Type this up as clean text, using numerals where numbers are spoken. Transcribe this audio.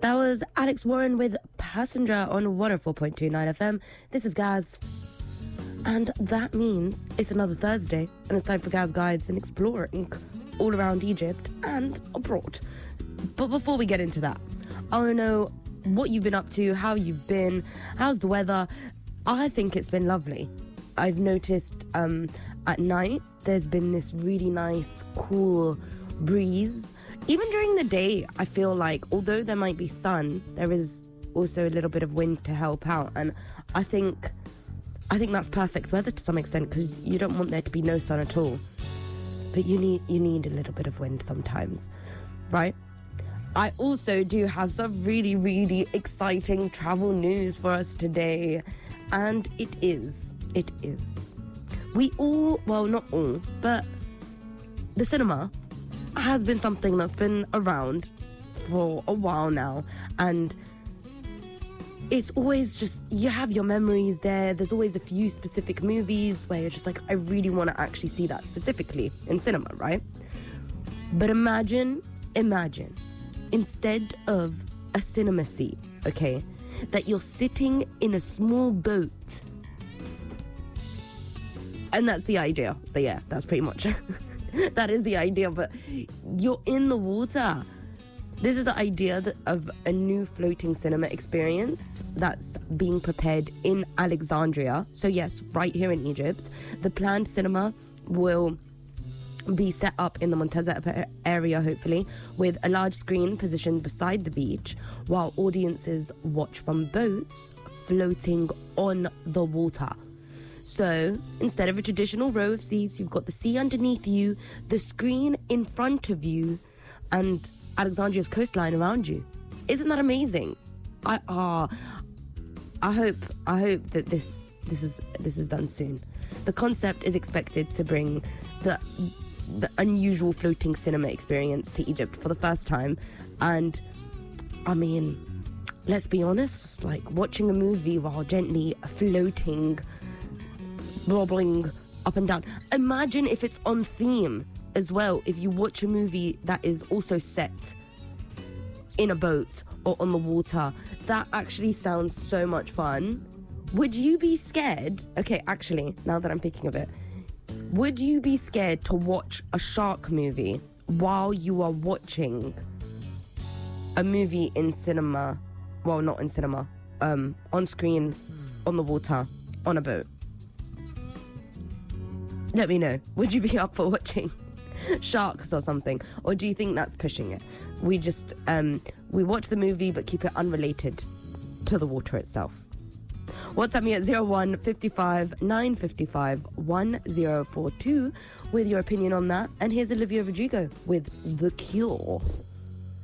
That was Alex Warren with Passenger on 104.29 FM. This is Gaz. And that means it's another Thursday, and it's time for Gaz Guides and exploring all around Egypt and abroad. But before we get into that, I want to know what you've been up to, how you've been, how's the weather. I think it's been lovely. I've noticed at night there's been this really nice, cool breeze. Even during the day, I feel like although there might be sun, there is also a little bit of wind to help out. And I think that's perfect weather to some extent, because you don't want there to be no sun at all. But you need a little bit of wind sometimes, right? I also do have some really, really exciting travel news for us today. And it is. We all, well, not all, but the cinema has been something that's been around for a while now. And it's always just, you have your memories there. There's always a few specific movies where you're just like, I really want to actually see that specifically in cinema, right? But imagine, instead of a cinema seat, okay, that you're sitting in a small boat. And that's the idea. But yeah, that's pretty much, that is the idea, but you're in the water. This is the idea of a new floating cinema experience that's being prepared in Alexandria. So yes, right here in Egypt. The planned cinema will be set up in the Monteza area, hopefully, with a large screen positioned beside the beach, while audiences watch from boats floating on the water. So instead of a traditional row of seats, you've got the sea underneath you, the screen in front of you, and Alexandria's coastline around you. Isn't that amazing? I hope that this is done soon. The concept is expected to bring the unusual floating cinema experience to Egypt for the first time. And I mean, let's be honest, like watching a movie while gently floating, wobbling up and down. Imagine if it's on theme as well. If you watch a movie that is also set in a boat or on the water, that actually sounds so much fun. Would you be scared? Okay, actually, now that I'm thinking of it, would you be scared to watch a shark movie while you are watching a movie in cinema? Well, not in cinema, on screen, on the water, on a boat? Let me know. Would you be up for watching sharks or something? Or do you think that's pushing it? We just, we watch the movie but keep it unrelated to the water itself. WhatsApp me at 01 55 955 1042 with your opinion on that. And here's Olivia Rodrigo with The Cure.